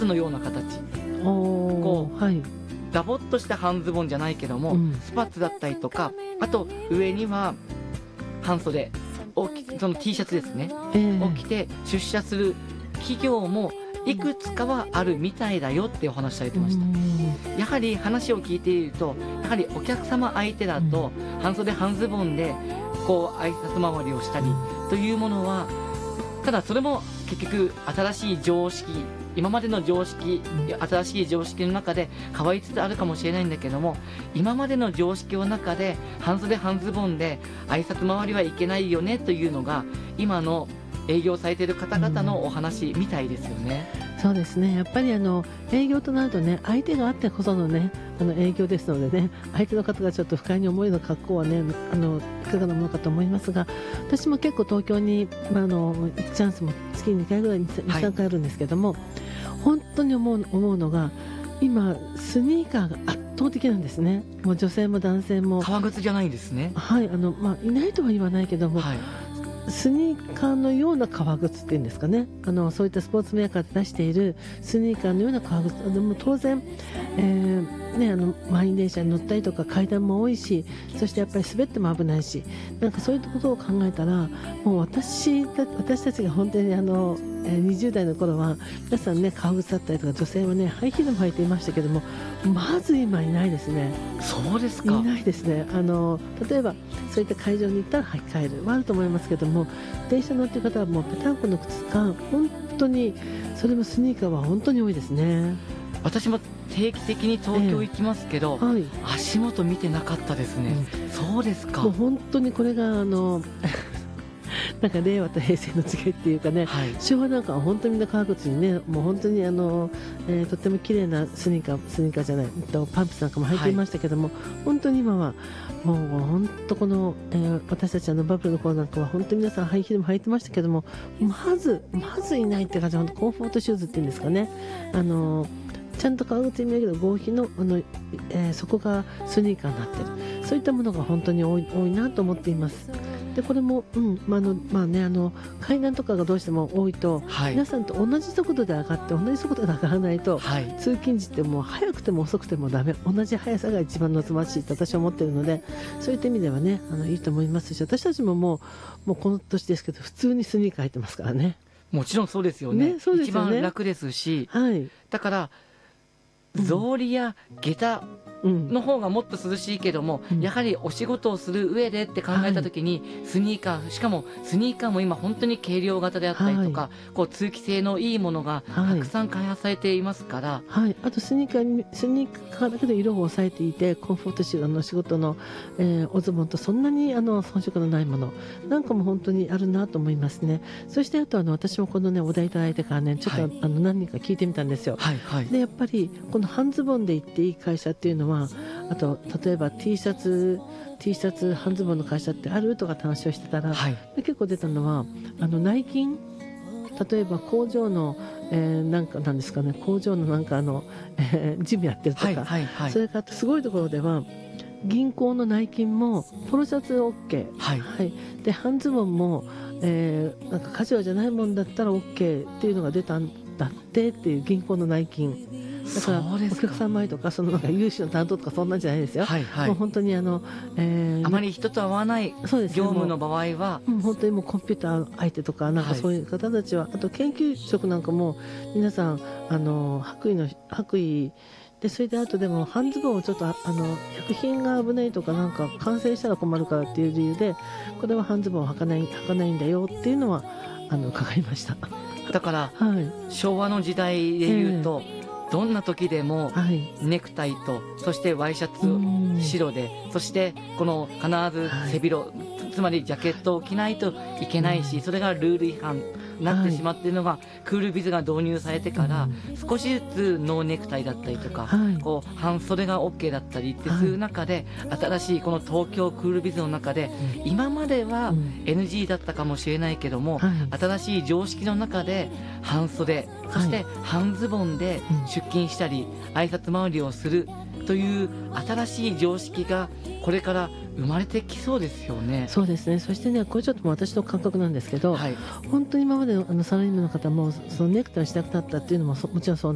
のような形、こう、 はい。 ダボっとした半ズボンじゃないけども、スパッツだったりとか、あと上には半袖をその T シャツですね、を着て出社する企業もいくつかはあるみたいだよってお話されてました。やはり話を聞いていると、やはりお客様相手だと半袖半ズボンでこう挨拶回りをしたりというものは、ただそれも結局新しい常識、今までの常識、新しい常識の中で変わりつつあるかもしれないんだけども、今までの常識の中で半袖半ズボンで挨拶回りはいけないよねというのが今の営業されている方々のお話みたいですよね。 そうですね。やっぱり営業となるとね、相手があってこそのね、営業ですのでね、相手の方がちょっと不快に思える格好はね、いかがなものかと思いますが、私も結構東京に、行くチャンスも月に2回ぐらい、2、3回あるんですけども、本当に思うのが、今スニーカーが圧倒的なんですね。もう女性も男性も。 革靴じゃないですね。 はい、いないとは言わないけども、 はい、 スニーカーのような革靴っていうんですかね、そういったスポーツメーカーで出しているスニーカーのような革靴でも当然、満員電車に乗ったりとか階段も多いし、そしてやっぱり滑っても危ないし、なんかそういったことを考えたら、もう私たちが本当に20代の頃は皆さんね、革靴だったりとか、女性はねハイヒールも履いていましたけども、まず今いないですね。 そうですか。 いないですね。例えばそういった会場に行ったら履き替えるはあると思いますけども、電車乗っている方はもうペタンコの靴か、本当にそれもスニーカーは本当に多いですね。 私も定期的に東京行きますけど、 はい、 足元見てなかったですね。そうですか。 もう本当にこれがなんか令和と平成の違いっていうかね、 はい、 昭和なんかは本当にみんな革靴にね、もう本当にとっても綺麗なスニーカーじゃない、パンプスなんかも履いていましたけども、はい、本当に今はもう本当この、私たちバブルの頃なんかは本当に皆さんハイヒールも履いてましたけども、まずいないって感じで、コンフォートシューズっていうんですかね、ちゃんと革靴に見えるけど合皮のそこがスニーカーになってる、そういったものが本当に多いなと思っています。でこれも、階段とかがどうしても多いと、はい、皆さんと同じ速度で上がって同じ速度で上がらないと、はい、通勤時ってもう速くても遅くてもダメ、同じ速さが一番望ましいと私は思っているので、そういった意味ではねいいと思いますし、私たちももうこの年ですけど普通にスニーカー履いてますからね。 もちろんそうですよね。 そうですよね。 一番楽ですし、 はい、 だから草履や下駄の方がもっと涼しいけども、やはりお仕事をする上でって考えた時に、スニーカー、しかもスニーカーも今本当に軽量型であったりとか、こう通気性のいいものがたくさん開発されていますから、 はい、あとスニーカーだけで色を抑えていて、コンフォートシューズ仕事の、おズボンとそんなに遜色のないものなんかも本当にあるなと思いますね。そしてあと私もこのねお題いただいてからね、ちょっと、何人か聞いてみたんですよ。 はいはい、でやっぱりこの半ズボンで行っていい会社っていうのは、あと例えば T シャツ半ズボンの会社ってあるとかって話をしてたら、はい、結構出たのは内勤、例えば工場の、なんですかね、工場の事務やってるとか、それからすごいところでは銀行の内勤もポロシャツ OK、はいはい、で半ズボンも、なんかカジュアルじゃないもんだったら OK っていうのが出たんだってっていう、銀行の内勤だからお客さん前とかなんか融資の担当とかそんなんじゃないですよ。はいはい、もう本当にあまり人と会わない業務の場合は、 本当にもうコンピューター相手とかなんかそういう方たちは、あと研究職なんかも皆さん白衣で、それであとでも半ズボンをちょっと薬品が危ないとか、なんか感染したら困るからっていう理由で、これは半ズボンを履かないんだよっていうのは伺いました。 だから、はい、昭和の時代でいうと、どんな時でもネクタイと、そしてワイシャツ白で、そしてこの必ず背広、つまりジャケットを着ないといけないし、それがルール違反になってしまっているのが、クールビズが導入されてから少しずつノーネクタイだったりとか、こう半袖が OK だったりってする中で、新しいこの東京クールビズの中で、今までは NG だったかもしれないけども、新しい常識の中で半袖、そして半ズボンで出勤したり挨拶回りをするという新しい常識がこれから生まれてきそうですよね。 そうですね。そしてね、これちょっと私の感覚なんですけど、本当に今までのサラリーマンの方もそのネクタイをしなくなったっていうのももちろんそう